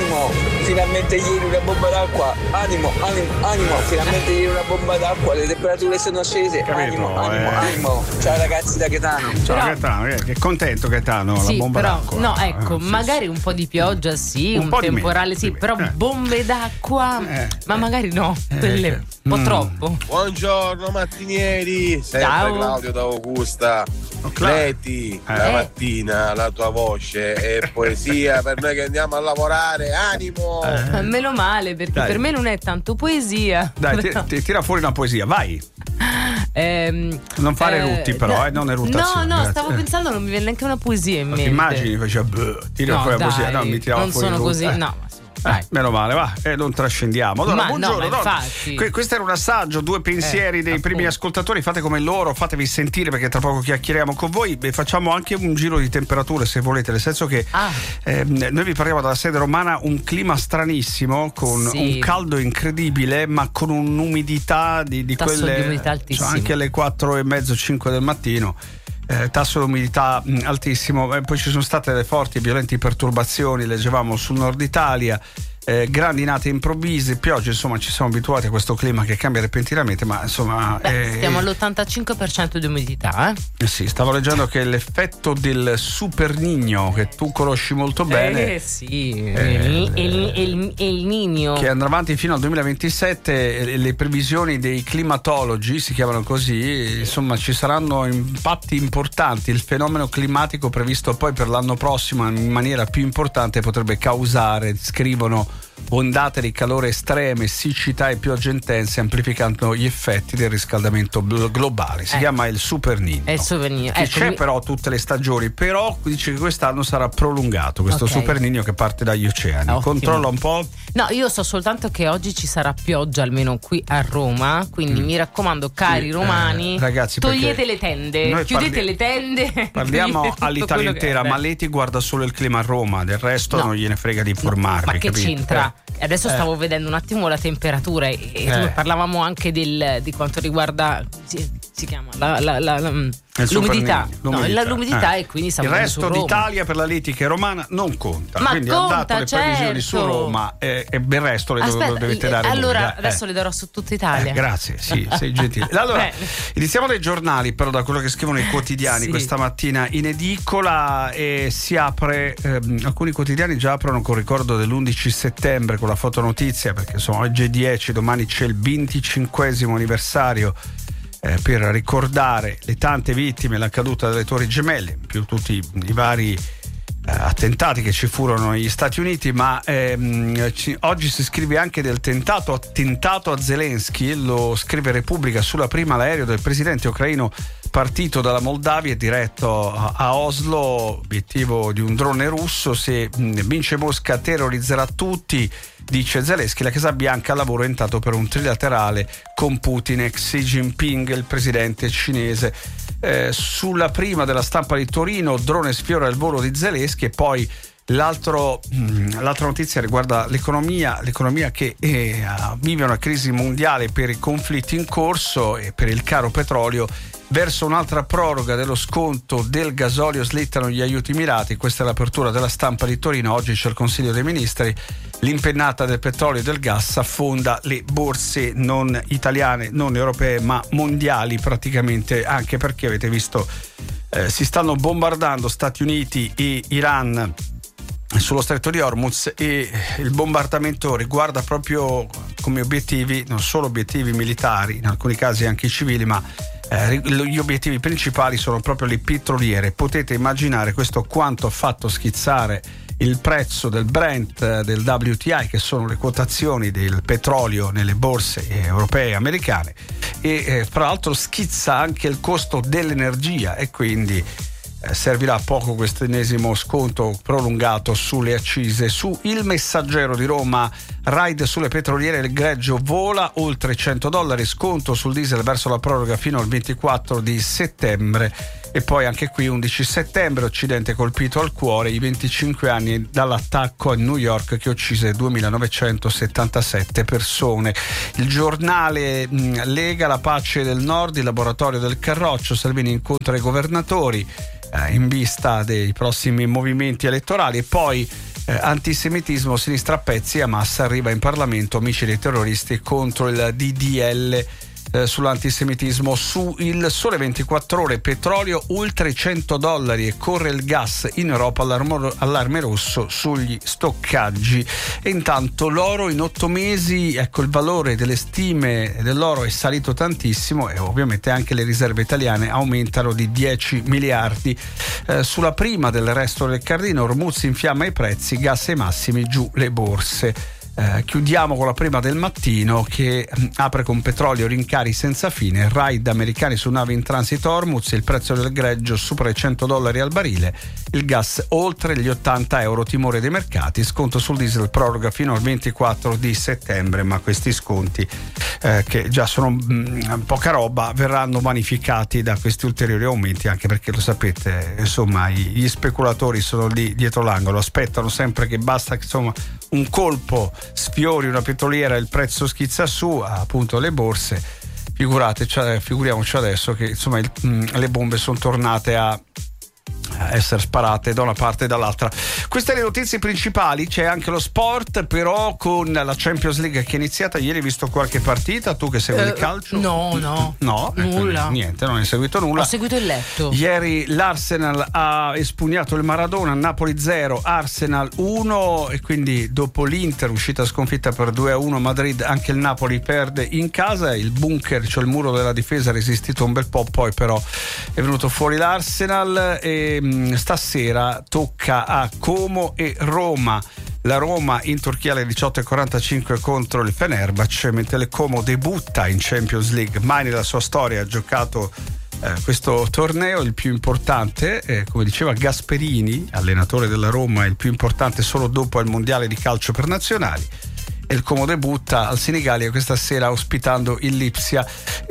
animo, finalmente ieri una bomba d'acqua, animo, finalmente ieri una bomba d'acqua, le temperature sono scese, animo. Ciao ragazzi da Gaetano. Ciao Gaetano, che contento Gaetano, sì, la bomba però, d'acqua. no, ecco, Sì, magari un po' di pioggia, sì, un temporale, sì, però bombe d'acqua, ma magari no, quelle un po' troppo. Buongiorno mattinieri, sempre Ciao. Claudio da Augusta. Leti, la mattina la tua voce è poesia per noi che andiamo a lavorare, animo. Meno male, perché Dai. per me non è tanto poesia. Dai, tira fuori una poesia, vai. Non fare erutti però, non eruttazioni. No, grazie. stavo pensando, non mi viene neanche una poesia in mente. Immagini, faceva tira fuori la poesia, no, mi tirava non fuori sono l'erutti. così, no. Meno male, va, non trascendiamo. Allora, Ma buongiorno. no, ma infatti. Questo era un assaggio, due pensieri dei primi ascoltatori. Fate come loro, fatevi sentire perché tra poco chiacchieriamo con voi. Facciamo anche un giro di temperature se volete, nel senso che noi vi parliamo dalla sede romana, un clima stranissimo con un caldo incredibile, ma con un'umidità di tasso quelle di umidità altissimo. Anche alle 4:30, 5 del mattino. Tasso di umidità altissimo, poi ci sono state delle forti e violenti perturbazioni, leggevamo sul nord Italia, grandinate improvvise, piogge, insomma ci siamo abituati a questo clima che cambia repentinamente, ma insomma stiamo all'85% di umidità, sì, stavo leggendo che l'effetto del Super Niño, che tu conosci molto bene, sì, il Niño, che andrà avanti fino al 2027, le previsioni dei climatologi si chiamano così, insomma ci saranno impatti importanti. Il fenomeno climatico previsto poi per l'anno prossimo in maniera più importante potrebbe causare, scrivono, ondate di calore estreme, siccità e piogge intense, amplificando gli effetti del riscaldamento globale. Si chiama il Super Niño. È il Super Niño. Che c'è però tutte le stagioni, però dice che quest'anno sarà prolungato questo Super Niño che parte dagli oceani. Ottimo. Controlla un po'. No, io so soltanto che oggi ci sarà pioggia almeno qui a Roma, quindi mi raccomando, cari romani, ragazzi, togliete le tende, chiudete le tende. Parliamo all'Italia intera, ma Leti guarda solo il clima a Roma, del resto non gliene frega di informarvi. Ma che capito? c'entra? Adesso stavo vedendo un attimo la temperatura e parlavamo anche di quanto riguarda si chiama l'umidità. L'umidità e quindi il resto d'Italia per la Letica romana non conta. Ma quindi conta, ha dato le previsioni su Roma e il resto le dovete dare allora voi. Adesso le darò su tutta Italia. Grazie, sì, sei gentile. Allora iniziamo dai giornali, però, da quello che scrivono i quotidiani questa mattina in edicola, e si apre, alcuni quotidiani già aprono con ricordo dell'11 settembre con la fotonotizia, perché insomma oggi è 10, domani c'è il 25° anniversario per ricordare le tante vittime, la caduta delle Torri Gemelle, più tutti i vari attentati che ci furono negli Stati Uniti, ma oggi si scrive anche del tentato attentato a Zelensky. Lo scrive Repubblica: sulla prima l'aereo del presidente ucraino partito dalla Moldavia e diretto a Oslo, obiettivo di un drone russo. Se vince Mosca terrorizzerà tutti, dice Zelensky. La Casa Bianca lavora intanto per un trilaterale con Putin e Xi Jinping, il presidente cinese. Sulla prima della Stampa di Torino, drone sfiora il volo di Zelensky. E poi l'altra notizia riguarda l'economia che vive una crisi mondiale per i conflitti in corso e per il caro petrolio. Verso un'altra proroga dello sconto del gasolio slittano gli aiuti mirati. Questa è l'apertura della Stampa di Torino. Oggi c'è il Consiglio dei Ministri. L'impennata del petrolio e del gas affonda le borse non italiane, non europee, ma mondiali praticamente, anche perché avete visto si stanno bombardando Stati Uniti e Iran sullo stretto di Hormuz, e il bombardamento riguarda proprio come obiettivi non solo obiettivi militari, in alcuni casi anche civili, ma gli obiettivi principali sono proprio le petroliere. Potete immaginare questo quanto ha fatto schizzare il prezzo del Brent, del WTI, che sono le quotazioni del petrolio nelle borse europee e americane, e fra l'altro schizza anche il costo dell'energia, e quindi servirà a poco questo ennesimo sconto prolungato sulle accise. Su Il Messaggero di Roma, raid sulle petroliere, il greggio vola oltre $100, sconto sul diesel verso la proroga fino al 24 di settembre. E poi anche qui 11 settembre, Occidente colpito al cuore, i 25 anni dall'attacco a New York che uccise 2.977 persone. Il Giornale, Lega, la pace del Nord, il laboratorio del Carroccio, Salvini incontra i governatori in vista dei prossimi movimenti elettorali. E poi antisemitismo, sinistra a pezzi, Hamas arriva in Parlamento, amici dei terroristi contro il DDL sull'antisemitismo. Su Il Sole 24 Ore, petrolio oltre $100 e corre il gas in Europa, allarme rosso sugli stoccaggi. E intanto l'oro in 8 mesi, ecco, il valore delle stime dell'oro è salito tantissimo e ovviamente anche le riserve italiane aumentano di 10 miliardi. Sulla prima del Resto del Carlino, Hormuz infiamma i prezzi, gas ai massimi, giù le borse. Chiudiamo con la prima del mattino, che apre con petrolio, rincari senza fine, raid americani su navi in transito Hormuz, il prezzo del greggio supera i $100 al barile, il gas oltre gli €80, timore dei mercati, sconto sul diesel proroga fino al 24 di settembre, ma questi sconti che già sono poca roba verranno vanificati da questi ulteriori aumenti, anche perché lo sapete, insomma, gli speculatori sono lì dietro l'angolo, aspettano sempre che basta, insomma, un colpo sfiori una petroliera e il prezzo schizza su, appunto, le borse. Figuriamoci adesso che, insomma, le bombe sono tornate a essere sparate da una parte e dall'altra. Queste le notizie principali. C'è anche lo sport, però, con la Champions League che è iniziata ieri. Hai visto qualche partita? Tu che segui il calcio? No, nulla. Niente, non hai seguito nulla. Ho seguito il letto. Ieri l'Arsenal ha espugnato il Maradona, Napoli 0, Arsenal 1, e quindi dopo l'Inter uscita sconfitta per 2-1 Madrid, anche il Napoli perde in casa. Il bunker, cioè il muro della difesa, ha resistito un bel po', poi però è venuto fuori l'Arsenal. E stasera tocca a Como e Roma. La Roma in Turchia alle 18:45 contro il Fenerbahce, mentre il Como debutta in Champions League. Mai nella sua storia ha giocato questo torneo, il più importante, come diceva Gasperini, allenatore della Roma, il più importante solo dopo il mondiale di calcio per nazionali. E il Como debutta al Senigallia questa sera ospitando il Lipsia.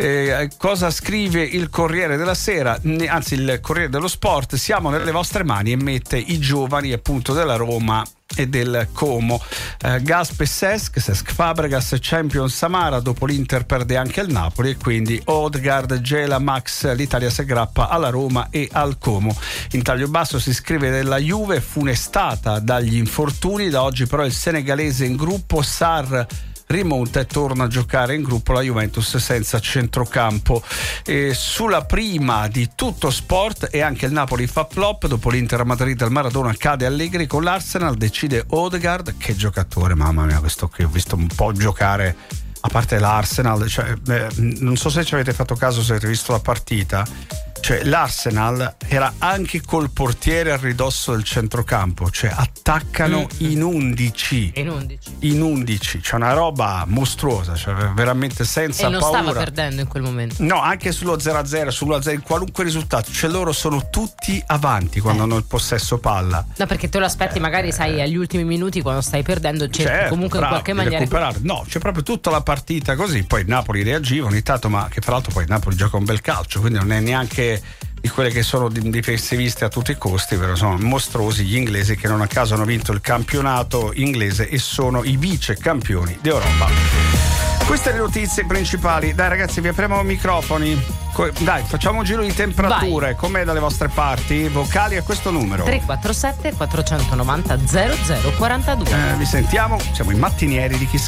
Cosa scrive il Corriere della Sera, anzi il Corriere dello Sport? Siamo nelle vostre mani, e mette i giovani, appunto, della Roma e del Como. Gasp e Cesc Fabregas, Champions Samara, dopo l'Inter perde anche il Napoli, e quindi Odegaard, Gela, Max, l'Italia si aggrappa alla Roma e al Como. In taglio basso si scrive della Juve, funestata dagli infortuni, da oggi però il senegalese in gruppo, Sarr rimonta e torna a giocare in gruppo la Juventus senza centrocampo. E sulla prima di Tutto Sport, e anche il Napoli fa flop, dopo l'Inter a Madrid al Maradona cade Allegri, con l'Arsenal decide Odegaard. Che giocatore, mamma mia, questo qui ho visto un po' giocare, a parte l'Arsenal, cioè, non so se ci avete fatto caso, se avete visto la partita. Cioè, l'Arsenal era anche col portiere a ridosso del centrocampo, cioè attaccano in 11. In 11, c'è una roba mostruosa, cioè veramente senza paura. E non stava perdendo in quel momento. No, anche sullo 0-0, sull'1-0, in qualunque risultato, cioè loro sono tutti avanti quando hanno il possesso palla. No, perché te lo aspetti, magari sai, agli ultimi minuti quando stai perdendo, certo, comunque in qualche maniera recuperare. No, c'è proprio tutta la partita così, poi il Napoli reagiva ogni tanto, ma che fra l'altro poi il Napoli gioca un bel calcio, quindi non è neanche di quelle che sono difensiviste a tutti i costi, però sono mostruosi gli inglesi, che non a caso hanno vinto il campionato inglese e sono i vice campioni d'Europa. Queste le notizie principali. Dai ragazzi, vi apriamo i microfoni. Dai, facciamo un giro di temperature. Vai. Com'è dalle vostre parti? Vocali a questo numero 347 490 0042. Vi sentiamo, siamo i mattinieri di Chi